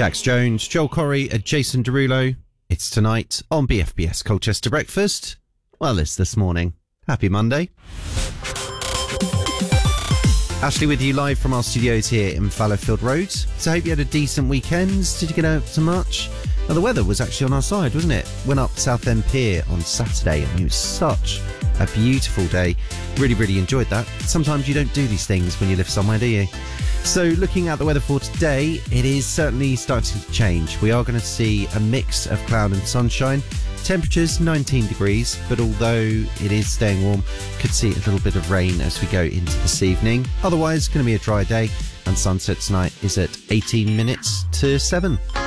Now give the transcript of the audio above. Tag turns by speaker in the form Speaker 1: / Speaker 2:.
Speaker 1: Jax Jones, Joel Corey and Jason Derulo. It's tonight on BFBS Colchester Breakfast. Well, it's this morning. Happy Monday. Ashley with you live from our studios here in Fallowfield Road. So I hope you had a decent weekend. Did you get out to much? Well, the weather was actually on our side, wasn't it? Went up Southend Pier on Saturday and it was such a beautiful day. Really, really enjoyed that. Sometimes you don't do these things when you live somewhere, do you? So looking at the weather for today, it is certainly starting to change. We are going to see a mix of cloud and sunshine. Temperatures 19 degrees, but although it is staying warm, could see a little bit of rain as we go into this evening. Otherwise, going to be a dry day, and sunset tonight is at 18 minutes to 7.